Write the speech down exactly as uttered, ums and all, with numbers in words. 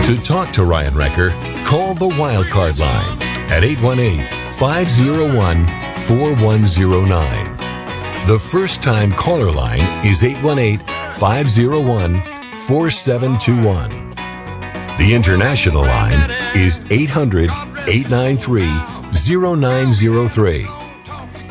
To talk to Ryan Wrecker, call the Wildcard line at eight one eight, five oh one, four one oh nine. The first-time caller line is eight one eight, five oh one, four seven two one. The international line is eight hundred, eight nine three, oh nine oh three.